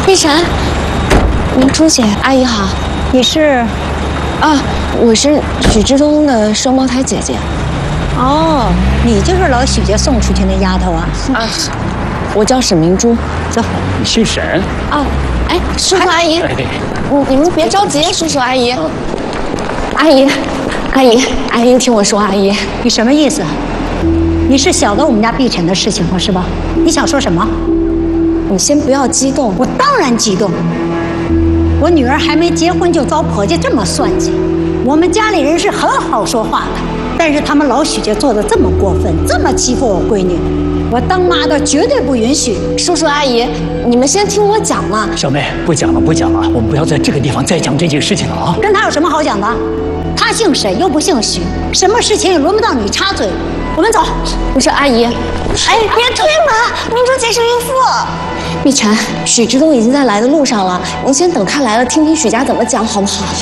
碧晨，明珠姐，阿姨好。 你是？ 啊，我是许之东的双胞胎姐姐。 哦，你就是老许家送出去那丫头啊？ 啊，我叫沈明珠。 走， 你姓沈？ 啊，哎，叔叔阿姨，你们别着急，叔叔阿姨，阿姨，听我说，阿姨， 你什么意思？你是晓得我们家碧晨的事情了是吧？你想说什么？ 你先不要激动。 我当然激动。我女儿还没结婚就遭婆家这么算计，我们家里人是很好说话的，但是他们老许家做的这么过分，这么欺负我闺女，我当妈的绝对不允许。 叔叔阿姨，你们先听我讲嘛。 小妹，不讲了，我们不要在这个地方再讲这件事情了啊！ 跟他有什么好讲的？他姓沈又不姓许，什么事情也轮不到你插嘴。我们走。 不是阿姨，哎，别推门，明珠姐是孕妇。碧晨，许之东已经在来的路上了，您先等他来了，听听许家怎么讲，好不好？